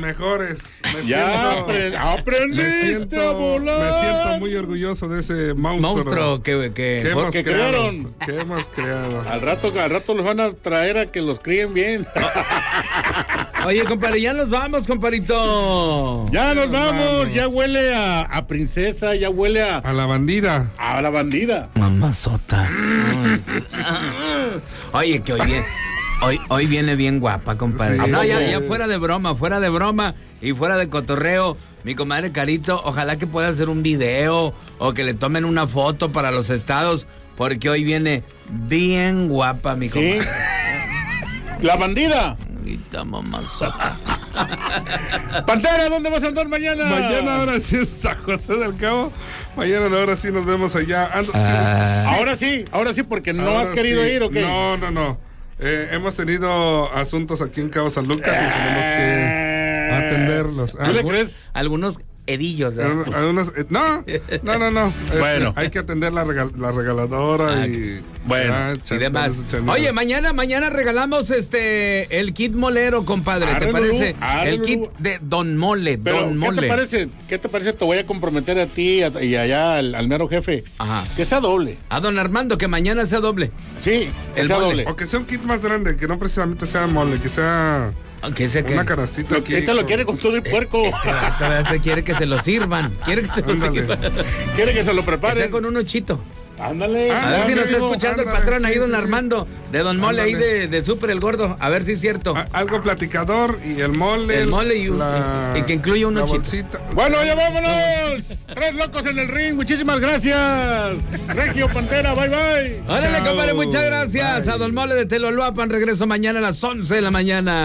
mejores. Aprendiste a volar. Me siento muy orgulloso de ese monstruo que hemos creado. Al rato los van a traer a que los críen bien. Oye, compadre, ya nos vamos, compadrito. Ya nos vamos. Ya huele a princesa, ya huele a la bandida. A la bandida. Mamazota. Oye, que hoy viene bien guapa, compadre. Sí. No, ya fuera de broma y fuera de cotorreo, mi comadre Carito, ojalá que pueda hacer un video o que le tomen una foto para los estados, porque hoy viene bien guapa, mi comadre. ¿Sí? La bandida. Mamazota. Pantera, ¿dónde vas a andar mañana? Mañana ahora sí en San José del Cabo. Mañana ahora sí nos vemos allá. Ahora sí, porque no has querido ir, ¿o qué? No. Hemos tenido asuntos aquí en Cabo San Lucas y tenemos que atenderlos. ¿Tú le crees? Algunos edillos, ¿eh? No. Bueno. Hay que atender la regaladora y demás. Oye, mañana regalamos el kit molero, compadre. ¿Te parece? El kit de Don Mole. Pero, Don Mole. ¿Qué te parece? Te voy a comprometer a ti y allá al mero jefe. Ajá. Que sea doble. A don Armando, que mañana sea doble. Sí, que sea doble. O que sea un kit más grande, que no precisamente sea mole, que sea... Aunque sea una canastita aquí. Este lo quiere con todo el puerco. Este quiere que se lo sirvan. Quiere que se lo preparen. Que sea con un ochito. Ándale. A ver si nos está escuchando el patrón ahí, don Armando, de Don Mole, ahí de Súper el Gordo. A ver si es cierto. Algo platicador y el mole. El mole y que incluye un ochito. Bolsita. Bueno, ya vámonos. 3 locos en el ring. Muchísimas gracias. Regio, Pantera, bye. Órale, compadre, muchas gracias. Bye. A Don Mole de Teloloapan. Regreso mañana a las 11 de la mañana.